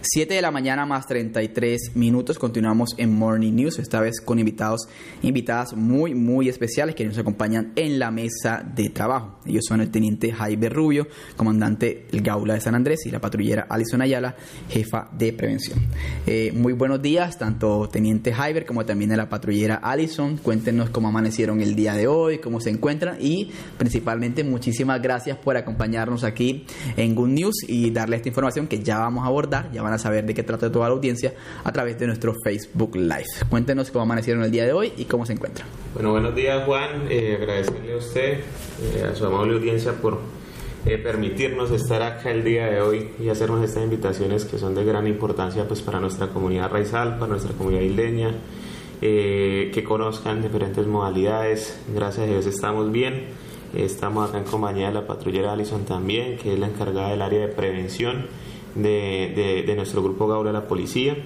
7 de la mañana más 33 minutos. Continuamos en Morning News, esta vez con invitadas muy especiales que nos acompañan en la mesa de trabajo. Ellos son el teniente Jaiber Rubio, comandante del Gaula de San Andrés, y la patrullera Alison Ayala, jefa de prevención. Muy buenos días, tanto teniente Jaiber como también a la patrullera Alison. Cuéntenos cómo amanecieron el día de hoy, cómo se encuentran, y principalmente muchísimas gracias por acompañarnos aquí en Good News y darle esta información que ya vamos a abordar. Ya van a saber de qué trata toda la audiencia a través de nuestro Facebook Live. Cuéntenos cómo amanecieron el día de hoy y cómo se encuentran. Bueno, buenos días, Juan. Agradecerle a usted, a su amable audiencia, por permitirnos estar acá el día de hoy y hacernos estas invitaciones que son de gran importancia pues para nuestra comunidad raizal, para nuestra comunidad isleña, que conozcan diferentes modalidades. Gracias a Dios estamos bien. Estamos acá en compañía de la patrullera Alison también, que es la encargada del área de prevención de nuestro grupo Gaula de la policía.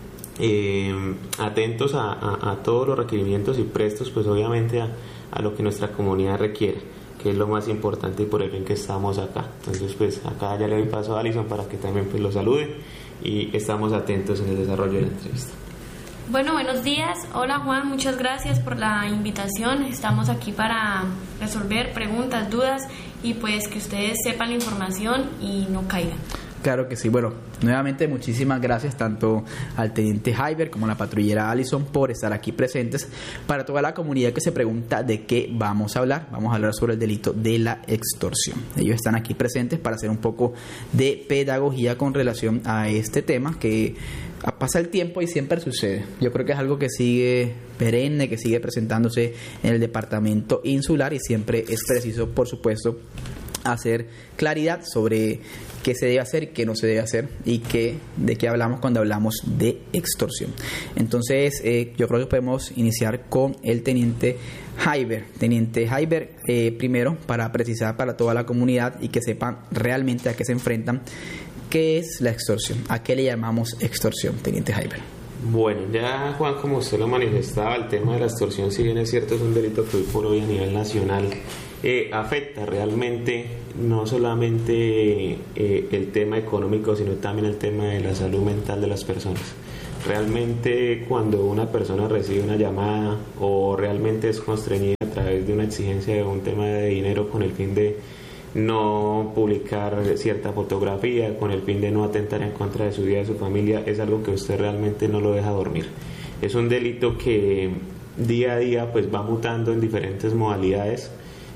Atentos a todos los requerimientos y prestos, pues obviamente a lo que nuestra comunidad requiere, que es lo más importante y por el bien que estamos acá. Entonces pues acá ya le doy paso a Alison para que también pues lo salude, y estamos atentos en el desarrollo de la entrevista. Bueno, buenos días. Hola, Juan, muchas gracias por la invitación. Estamos aquí para resolver preguntas, dudas, y pues que ustedes sepan la información y no caigan. Claro que sí. Bueno, nuevamente muchísimas gracias tanto al teniente Jaiber como a la patrullera Alison por estar aquí presentes. Para toda la comunidad que se pregunta de qué vamos a hablar sobre el delito de la extorsión. Ellos están aquí presentes para hacer un poco de pedagogía con relación a este tema que pasa el tiempo y siempre sucede. Yo creo que es algo que sigue perenne, que sigue presentándose en el departamento insular, y siempre es preciso, por supuesto, hacer claridad sobre qué se debe hacer, qué no se debe hacer y de qué hablamos cuando hablamos de extorsión. Entonces, yo creo que podemos iniciar con el teniente Jaiber. Teniente Jaiber, primero, para precisar para toda la comunidad y que sepan realmente a qué se enfrentan, ¿qué es la extorsión? ¿A qué le llamamos extorsión, teniente Jaiber? Bueno, ya Juan, como usted lo manifestaba, el tema de la extorsión, si bien es cierto, es un delito que hoy por hoy a nivel nacional afecta realmente no solamente el tema económico, sino también el tema de la salud mental de las personas. Realmente cuando una persona recibe una llamada o realmente es constreñida a través de una exigencia de un tema de dinero con el fin de no publicar cierta fotografía, con el fin de no atentar en contra de su vida, de su familia, es algo que usted realmente no lo deja dormir. Es un delito que día a día pues va mutando en diferentes modalidades.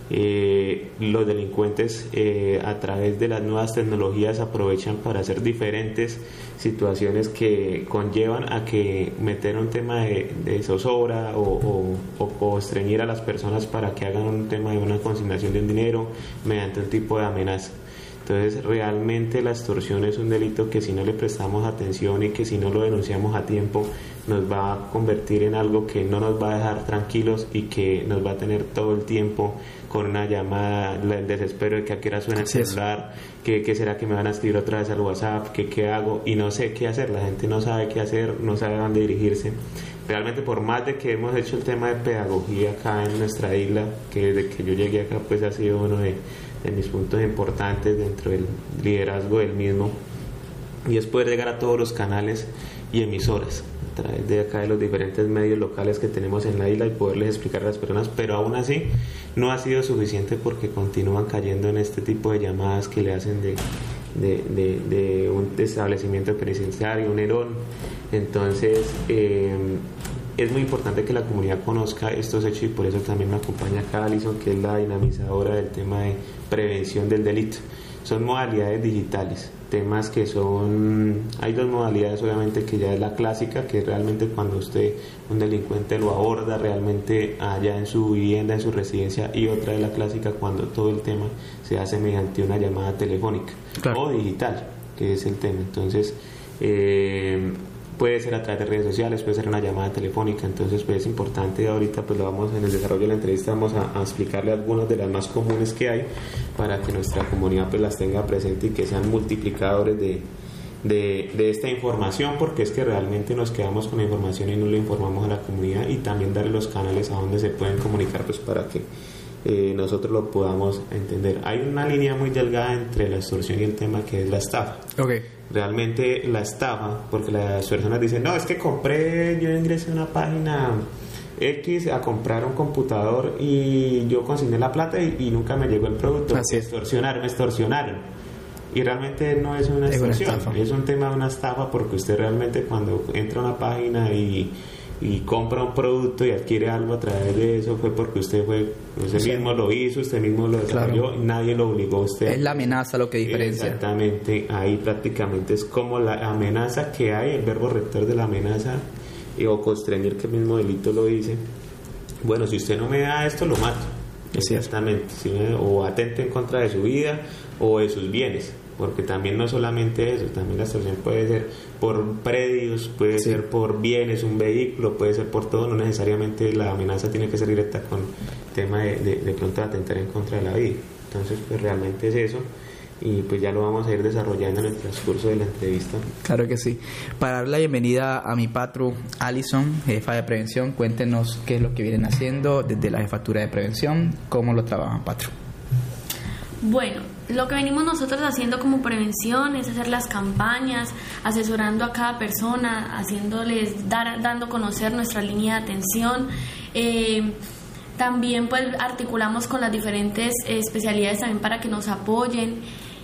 Los delincuentes a través de las nuevas tecnologías aprovechan para hacer diferentes situaciones que conllevan a que meter un tema de zozobra o estreñir a las personas para que hagan un tema de una consignación de un dinero mediante un tipo de amenaza. Entonces realmente la extorsión es un delito que si no le prestamos atención y que si no lo denunciamos a tiempo nos va a convertir en algo que no nos va a dejar tranquilos y que nos va a tener todo el tiempo con una llamada, el desespero de que a qué hora suena el celular, que será que me van a escribir otra vez al WhatsApp, que qué hago, y no sé qué hacer. La gente no sabe qué hacer, no sabe a dónde dirigirse. Realmente, por más de que hemos hecho el tema de pedagogía acá en nuestra isla, que desde que yo llegué acá pues ha sido uno de mis puntos importantes dentro del liderazgo del mismo, y es poder llegar a todos los canales y emisoras a través de acá de los diferentes medios locales que tenemos en la isla y poderles explicar a las personas, pero aún así no ha sido suficiente porque continúan cayendo en este tipo de llamadas que le hacen de un establecimiento penitenciario, un ERON. Entonces es muy importante que la comunidad conozca estos hechos, y por eso también me acompaña acá Alison, que es la dinamizadora del tema de prevención del delito. Son modalidades digitales, temas que hay dos modalidades, obviamente, que ya es la clásica, que es realmente cuando un delincuente lo aborda realmente allá en su vivienda, en su residencia, y otra es la clásica cuando todo el tema se hace mediante una llamada telefónica, claro, o digital, que es el tema. Entonces puede ser a través de redes sociales, puede ser una llamada telefónica. Entonces pues es importante, ahorita pues lo vamos, en el desarrollo de la entrevista vamos a explicarle algunas de las más comunes que hay para que nuestra comunidad pues las tenga presente y que sean multiplicadores de esta información, porque es que realmente nos quedamos con la información y no le informamos a la comunidad, y también darle los canales a donde se pueden comunicar pues para que nosotros lo podamos entender. Hay una línea muy delgada entre la extorsión y el tema que es la estafa. Okay. realmente la estafa, porque las personas dicen, no, es que yo ingresé a una página X a comprar un computador y yo consigné la plata y nunca me llegó el producto. Me extorsionaron. Y realmente no es una extorsión, es un tema de una estafa, porque usted realmente cuando entra a una página y compra un producto y adquiere algo a través de eso, fue porque usted mismo lo hizo, usted mismo lo desarrolló, y nadie lo obligó a usted. Es la amenaza lo que diferencia. Exactamente, ahí prácticamente es como la amenaza que hay, el verbo rector de la amenaza, o constreñir, que el mismo delito lo dice. Bueno, si usted no me da esto, lo mato. Exactamente, ¿sí? O atente en contra de su vida o de sus bienes, porque también no solamente eso, también la extorsión puede ser por predios, puede ser por bienes, un vehículo, puede ser por todo, no necesariamente la amenaza tiene que ser directa con tema de pronto atentar en contra de la vida. Entonces, pues realmente es eso, y pues ya lo vamos a ir desarrollando en el transcurso de la entrevista. Claro que sí. Para dar la bienvenida a mi patru Alison, jefa de prevención, cuéntenos qué es lo que vienen haciendo desde la jefatura de prevención, cómo lo trabajan, patru. Bueno, lo que venimos nosotros haciendo como prevención es hacer las campañas, asesorando a cada persona, dando a conocer nuestra línea de atención. También pues articulamos con las diferentes especialidades también para que nos apoyen.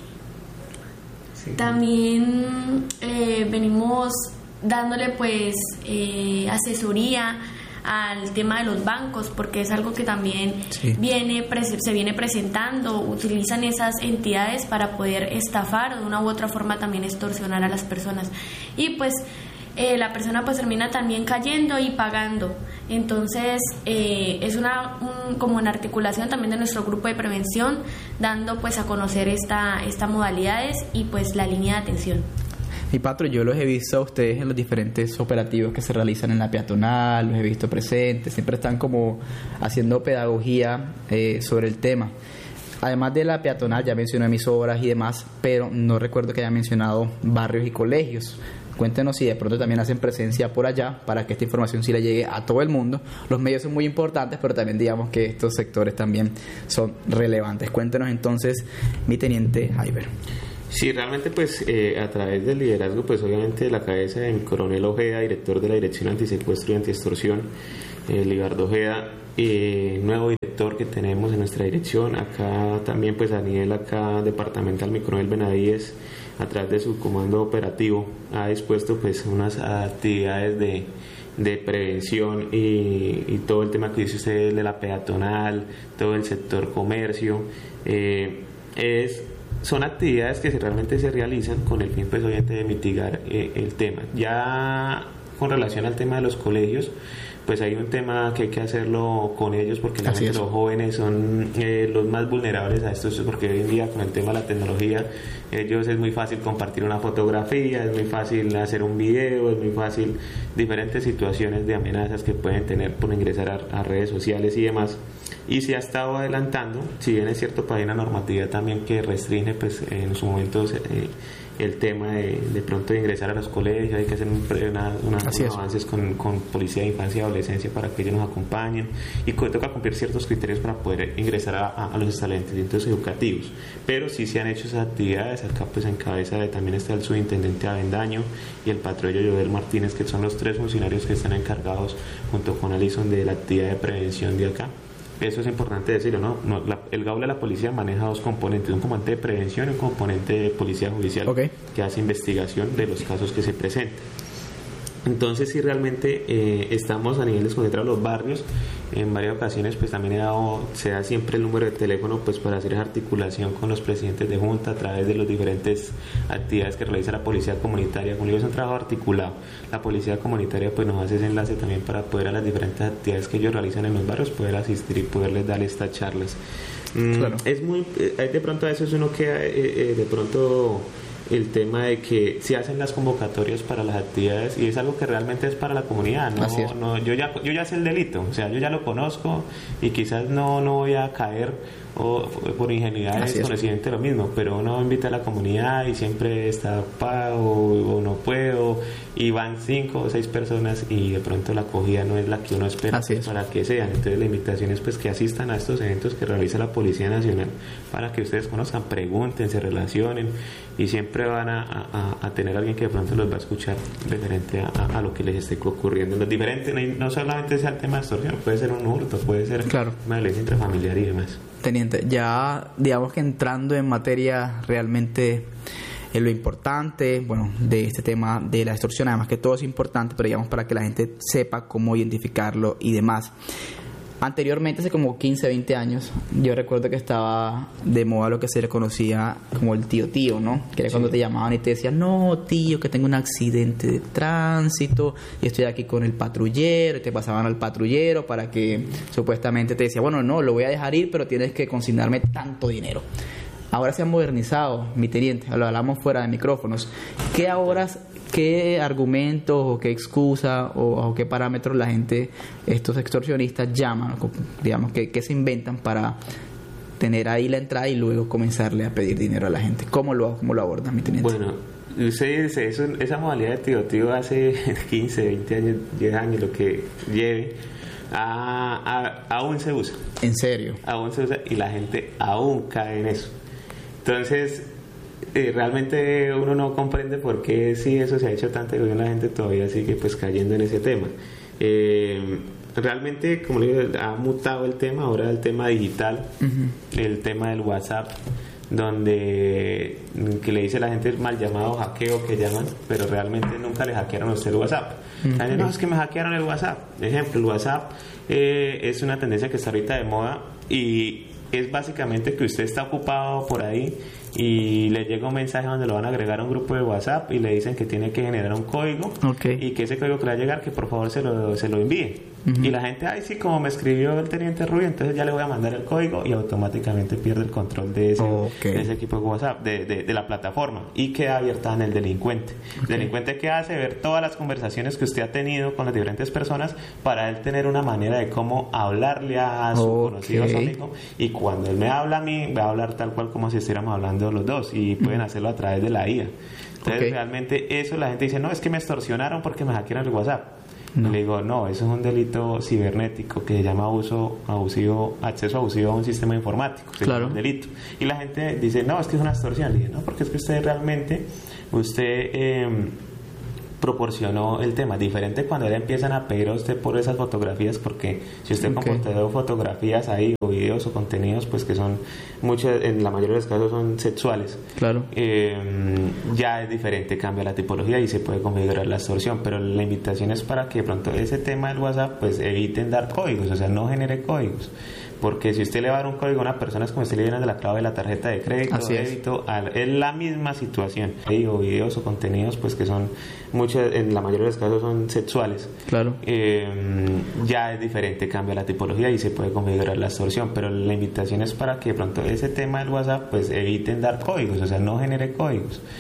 También venimos dándole pues asesoría al tema de los bancos, porque es algo que también se viene presentando. Utilizan esas entidades para poder estafar o de una u otra forma también extorsionar a las personas, y pues la persona pues termina también cayendo y pagando. Entonces es como una articulación también de nuestro grupo de prevención, dando pues a conocer esta modalidades y pues la línea de atención. Mi patro, yo los he visto a ustedes en los diferentes operativos que se realizan en la peatonal, los he visto presentes, siempre están como haciendo pedagogía sobre el tema. Además de la peatonal, ya mencioné emisoras y demás, pero no recuerdo que haya mencionado barrios y colegios. Cuéntenos si de pronto también hacen presencia por allá para que esta información sí le llegue a todo el mundo. Los medios son muy importantes, pero también digamos que estos sectores también son relevantes. Cuéntenos entonces, mi teniente Jaiber. Sí, realmente pues a través del liderazgo, pues obviamente de la cabeza del coronel Ojeda, director de la Dirección Antisecuestro y Antiextorsión, Libardo Ojeda, nuevo director que tenemos en nuestra dirección. Acá también pues a nivel departamental, mi coronel Benavides, a través de su comando operativo, ha dispuesto pues unas actividades de prevención y todo el tema que dice usted de la peatonal, todo el sector comercio, son actividades que realmente se realizan con el fin pues obviamente de mitigar el tema. Ya con relación al tema de los colegios, pues hay un tema que hay que hacerlo con ellos, porque los jóvenes son los más vulnerables a esto, porque hoy en día con el tema de la tecnología, ellos es muy fácil compartir una fotografía, es muy fácil hacer un video, es muy fácil diferentes situaciones de amenazas que pueden tener por ingresar a redes sociales y demás. Y se ha estado adelantando, si bien es cierto, para hay una normatividad también que restringe pues en su momento el tema de pronto de ingresar a los colegios. Hay que hacer unos avances con policía de infancia y adolescencia para que ellos nos acompañen, y toca cumplir ciertos criterios para poder ingresar a los establecimientos educativos, pero sí se han hecho esas actividades. Acá pues en cabeza también está el subintendente Avendaño y el patrullero Joel Martínez, que son los 3 funcionarios que están encargados junto con Alison de la actividad de prevención de acá. Eso es importante decirlo, ¿no? El GAUL de la policía maneja 2 componentes, un componente de prevención y un componente de policía judicial, que hace investigación de los casos que se presentan. Entonces, si realmente estamos a nivel de desconectar los barrios, en varias ocasiones pues también se da siempre el número de teléfono pues para hacer esa articulación con los presidentes de junta a través de las diferentes actividades que realiza la policía comunitaria. Como digo, es un trabajo articulado. La policía comunitaria pues nos hace ese enlace también para poder a las diferentes actividades que ellos realizan en los barrios poder asistir y poderles dar estas charlas. Claro. De pronto a veces uno queda de pronto el tema de que se hacen las convocatorias para las actividades y es algo que realmente es para la comunidad, yo ya sé el delito, o sea, yo ya lo conozco y quizás no voy a caer o por ingenuidad es desconocimiento lo mismo, pero uno invita a la comunidad y siempre está ocupado o no puedo, y van 5 o 6 personas y de pronto la acogida no es la que uno espera para que sean. Entonces la invitación es pues que asistan a estos eventos que realiza la Policía Nacional para que ustedes conozcan, pregunten, se relacionen, y siempre van a tener a alguien que de pronto los va a escuchar referente a lo que les esté ocurriendo. Los diferentes, no solamente sea el tema de extorsión, puede ser un hurto, puede ser una violencia intrafamiliar y demás. Teniente, ya digamos que entrando en materia realmente en lo importante, bueno, de este tema de la extorsión, además que todo es importante, pero digamos para que la gente sepa cómo identificarlo y demás. Anteriormente, hace como 15, 20 años, yo recuerdo que estaba de moda lo que se le conocía como el tío, ¿no? Que era cuando te llamaban y te decían, no, tío, que tengo un accidente de tránsito y estoy aquí con el patrullero, y te pasaban al patrullero para que supuestamente te decía, bueno, no, lo voy a dejar ir, pero tienes que consignarme tanto dinero. Ahora se han modernizado, mi teniente, lo hablamos fuera de micrófonos. ¿Qué argumentos o qué excusa o qué parámetros la gente, estos extorsionistas llaman, digamos, que se inventan para tener ahí la entrada y luego comenzarle a pedir dinero a la gente? ¿Cómo lo abordan, mi teniente? Bueno, usted dice, esa modalidad de tío hace 15, 20 años, 10 años, lo que lleve, aún se usa. ¿En serio? Aún se usa y la gente aún cae en eso. Entonces, realmente uno no comprende por qué si eso se ha hecho tanto y la gente todavía sigue pues cayendo en ese tema. Realmente, como le digo, ha mutado el tema, ahora el tema digital, el tema del WhatsApp, donde que le dice a la gente el mal llamado hackeo que llaman, pero realmente nunca le hackearon a usted el WhatsApp. No, es que me hackearon el WhatsApp. Ejemplo, el WhatsApp es una tendencia que está ahorita de moda y es básicamente que usted está ocupado por ahí y le llega un mensaje donde lo van a agregar a un grupo de WhatsApp y le dicen que tiene que generar un código y que ese código que le va a llegar, que por favor se lo envíe. Y la gente, ay sí, como me escribió el teniente Rubio, entonces ya le voy a mandar el código, y automáticamente pierde el control de ese equipo de WhatsApp, de la plataforma, y queda abierta en el delincuente. El delincuente, ¿qué hace? Ver todas las conversaciones que usted ha tenido con las diferentes personas para él tener una manera de cómo hablarle a su conocido, a su amigo, y cuando él me habla a mí, va a hablar tal cual como si estuviéramos hablando los dos, y pueden hacerlo a través de la IA. Entonces realmente eso, la gente dice, no, es que me extorsionaron porque me hackearon el WhatsApp. No. Le digo, no, eso es un delito cibernético que se llama acceso abusivo a un sistema informático. Claro. Es un delito. Y la gente dice, no, es que es una extorsión. Le dije, no, porque es que usted proporcionó el tema. Diferente cuando le empiezan a pedir a usted por esas fotografías, porque si usted compartió fotografías ahí o videos o contenidos, pues que son muchas, en la mayoría de los casos son sexuales. Claro. Ya es diferente, cambia la tipología y se puede configurar la extorsión, pero la invitación es para que de pronto ese tema del WhatsApp, pues eviten dar códigos, o sea, no genere códigos. Porque si usted le va a dar un código a una persona, es como si le dieran de la clave de la tarjeta de crédito o débito, es la misma situación. O videos o contenidos, pues que son muchas, en la mayoría de los casos son sexuales. Claro. Ya es diferente, cambia la tipología y se puede configurar la extorsión, pero la invitación es para que de pronto ese tema del WhatsApp, pues eviten dar códigos, o sea, no genere códigos.